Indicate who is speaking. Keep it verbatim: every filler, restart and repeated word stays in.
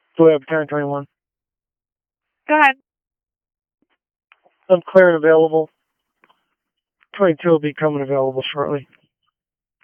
Speaker 1: Do we have ten twenty-one?
Speaker 2: Go ahead.
Speaker 1: Unclear and available. twenty-two will be coming available shortly.